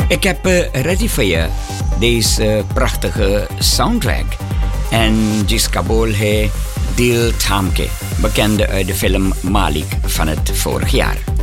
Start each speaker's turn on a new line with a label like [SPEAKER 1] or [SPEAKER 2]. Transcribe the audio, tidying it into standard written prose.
[SPEAKER 1] Ik heb ready voor je deze prachtige soundtrack. En Jiska Bol he Dil Thamke, bekende uit de film Malik van het vorig jaar.